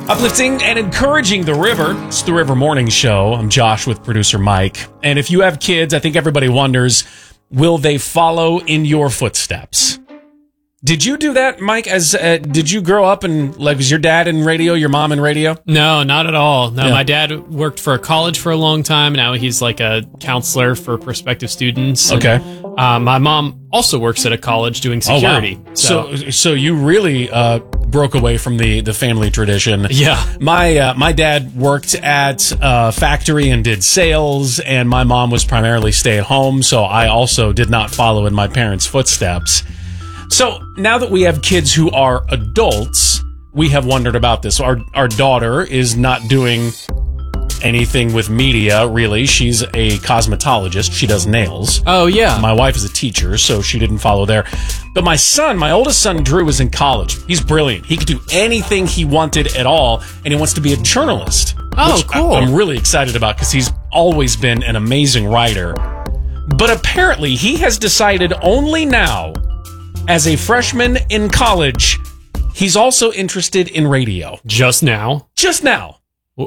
Uplifting and encouraging the river. It's the River Morning Show. I'm Josh with producer Mike. And if you have kids, I think everybody wonders, will they follow in your footsteps? Did you do that, Mike? Did you grow up and was your dad in radio, your mom in radio? No, not at all. No, My dad worked for a college for a long time. Now he's like a counselor for prospective students. Okay. And, my mom also works at a college doing security. Oh, wow. So you really broke away from the family tradition. Yeah. My dad worked at a factory and did sales, and my mom was primarily stay at home. So I also did not follow in my parents' footsteps. So now that we have kids who are adults, we have wondered about this. Our daughter is not doing anything with media, really. She's a cosmetologist. She does nails. Oh, yeah. My wife is a teacher, so she didn't follow there. But my oldest son, Drew, is in college. He's brilliant. He could do anything he wanted at all, and he wants to be a journalist. Oh, which cool. I'm really excited about because he's always been an amazing writer. But apparently, he has decided only now, as a freshman in college, he's also interested in radio. Just now? Just now. Well,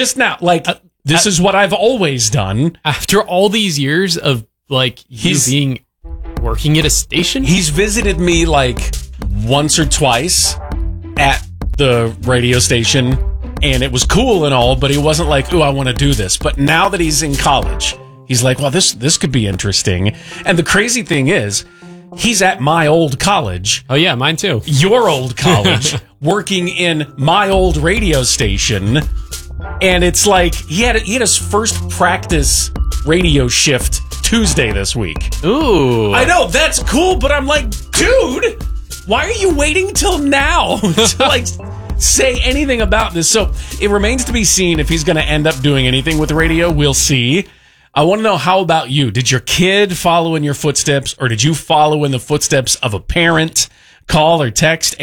This is what I've always done. After all these years of, working at a station? He's visited me, once or twice at the radio station, and it was cool and all, but he wasn't like, ooh, I want to do this. But now that he's in college, he's like, well, this could be interesting. And the crazy thing is, he's at my old college. Oh, yeah, mine too. Your old college, working in my old radio station. And it's like he had his first practice radio shift Tuesday this week. Ooh. I know, that's cool, but I'm like, dude, why are you waiting till now to say anything about this? So it remains to be seen if he's going to end up doing anything with radio. We'll see. I want to know, how about you? Did your kid follow in your footsteps, or did you follow in the footsteps of a parent? Call or text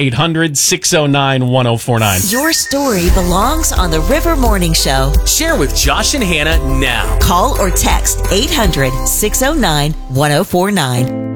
800-609-1049. Your story belongs on the River Morning Show. Share with Josh and Hannah now. Call or text 800-609-1049.